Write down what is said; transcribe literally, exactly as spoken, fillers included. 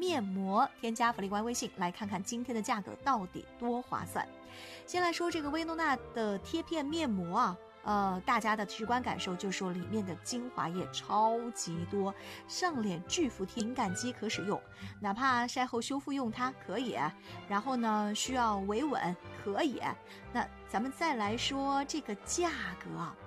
面膜，添加福利官微信来看看今天的价格到底多划算。先来说这个薇诺娜的贴片面膜啊，呃，大家的直观感受就是说里面的精华液超级多，上脸巨服帖，敏感肌可使用，哪怕晒后修复用它可以，然后呢需要维稳可以。那咱们再来说这个价格啊，